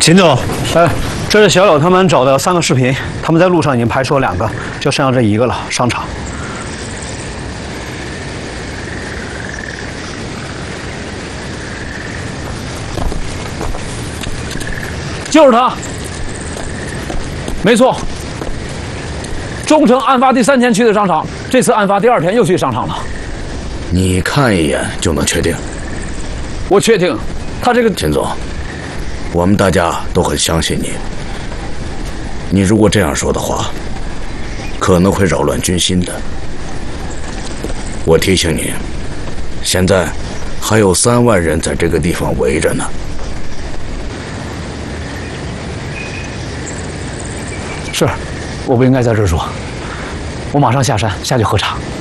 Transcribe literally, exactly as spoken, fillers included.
秦总，哎，这是小柳他们找的三个视频，他们在路上已经拍出了两个，就剩下这一个了。商场。 就是他，没错。中城案发第三天去的商场，这次案发第二天又去商场了。 你看一眼就能确定？ 我确定，他这个秦总。 我们大家都很相信你。你如果这样说的话，可能会扰乱军心的。我提醒你，现在还有三万人在这个地方围着呢。 是，我不应该在这儿说。我马上下山下去核查。